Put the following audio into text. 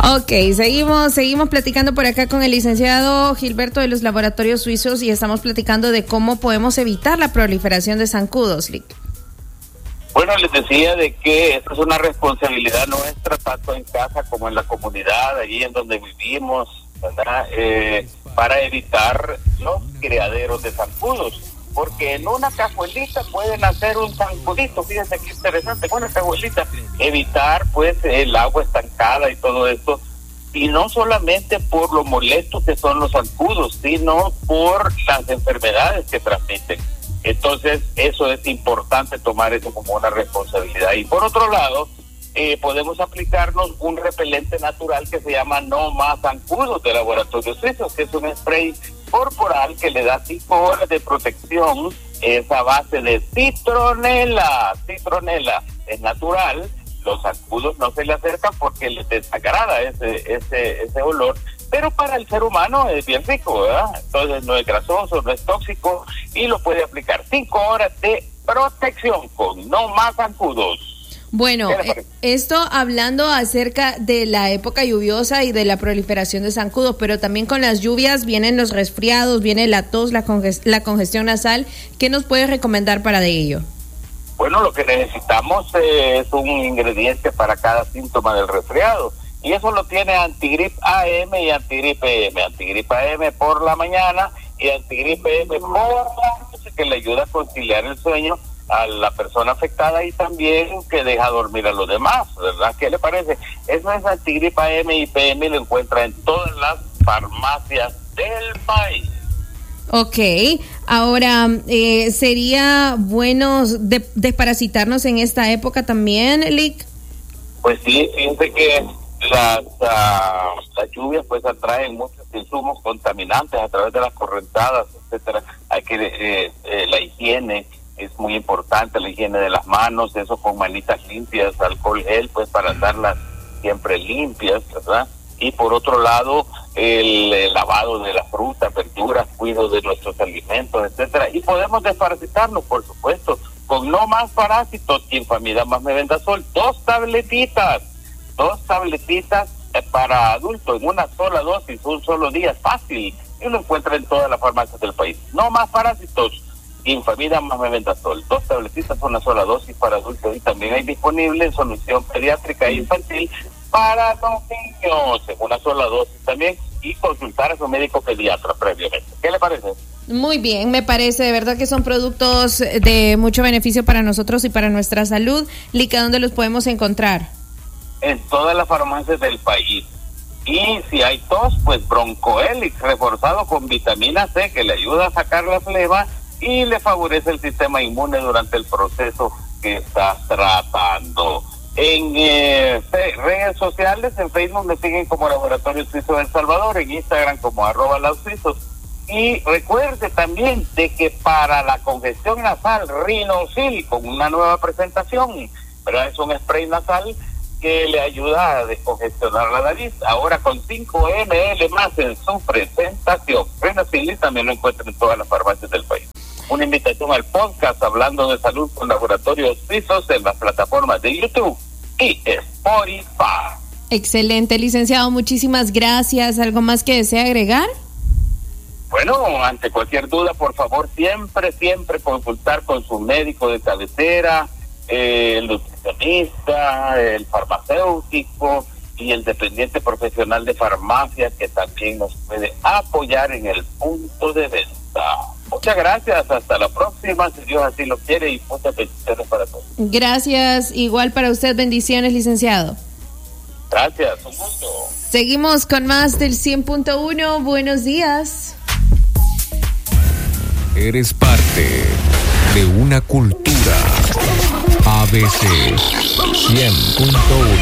Ok, seguimos platicando por acá con el licenciado Gilberto de los Laboratorios Suizos y estamos platicando de cómo podemos evitar la proliferación de zancudos, Lick. Bueno, les decía de que esto es una responsabilidad nuestra, tanto en casa como en la comunidad, allí en donde vivimos, ¿verdad? Para evitar los criaderos de zancudos. Porque en una cajuelita pueden hacer un zancudito, fíjense qué interesante, con una cajuelita, evitar pues el agua estancada y todo esto, y no solamente por lo molestos que son los zancudos, sino por las enfermedades que transmiten. Entonces eso es importante tomar eso como una responsabilidad. Y por otro lado, podemos aplicarnos un repelente natural que se llama No Más Zancudos de Laboratorios Suizos, que es un spray corporal que le da 5 horas de protección. Es a base de citronela. Citronela es natural. Los zancudos no se le acercan porque les desagrada ese olor, pero para el ser humano es bien rico, ¿verdad? Entonces no es grasoso, no es tóxico y lo puede aplicar. 5 horas de protección con No Más Zancudos. Bueno, esto hablando acerca de la época lluviosa y de la proliferación de zancudos, pero también con las lluvias vienen los resfriados, viene la tos, la congestión nasal. ¿Qué nos puedes recomendar para de ello? Bueno, lo que necesitamos es un ingrediente para cada síntoma del resfriado. Y eso lo tiene Antigrip AM y Antigrip PM. Antigrip AM por la mañana y Antigrip PM por la noche, que le ayuda a conciliar el sueño a la persona afectada y también que deja dormir a los demás, ¿verdad? ¿Qué le parece? Eso es Antigrip AM y PM, lo encuentra en todas las farmacias del país. Ok, ahora, ¿sería bueno desparasitarnos en esta época también, Lick? Pues sí, fíjense que las lluvias pues atraen muchos insumos contaminantes a través de las correntadas, etcétera. Hay que la higiene es muy importante, la higiene de las manos, eso con manitas limpias, alcohol gel, pues para andarlas siempre limpias, ¿verdad? Y por otro lado, el lavado de las frutas, verduras, cuidado de nuestros alimentos, etcétera. Y podemos desparasitarnos, por supuesto, con No Más Parásitos, Infamida más Mebendazol, 2 tabletitas para adultos en una sola dosis, un solo día, fácil, y lo encuentra en todas las farmacias del país. No Más Parásitos, Infamida más Mebendazol, 2 tabletitas, una sola dosis para adultos, y también hay disponible en solución pediátrica e infantil para los niños, en una sola dosis también, y consultar a su médico pediatra previamente. ¿Qué le parece? Muy bien, me parece, de verdad que son productos de mucho beneficio para nosotros y para nuestra salud. Lica, ¿dónde los podemos encontrar? En todas las farmacias del país. Y si hay tos, pues Broncoelix, reforzado con vitamina C, que le ayuda a sacar la flema y le favorece el sistema inmune durante el proceso que estás tratando. En redes sociales, en Facebook me siguen como Laboratorio Suizo de El Salvador, en Instagram como @lausuizos. Y recuerde también de que para la congestión nasal, Rhinocil, con una nueva presentación, ¿verdad? Es un spray nasal que le ayuda a descongestionar la nariz, ahora con 5 ml más en su presentación. Rhinocil también lo encuentran en todas las farmacias del país. Una invitación al podcast Hablando de Salud con Laboratorios Suizos en las plataformas de YouTube y Spotify. Excelente, licenciado, muchísimas gracias. ¿Algo más que desea agregar? Bueno, ante cualquier duda, por favor, siempre consultar con su médico de cabecera, el nutricionista, el farmacéutico y el dependiente profesional de farmacia, que también nos puede apoyar en el punto de venta. Muchas gracias, hasta la próxima, si Dios así lo quiere, y muchas bendiciones para todos. Gracias, igual para usted, bendiciones, licenciado. Gracias, un gusto. Seguimos con más del 100.1, buenos días. Eres parte de una cultura ABC 100.1.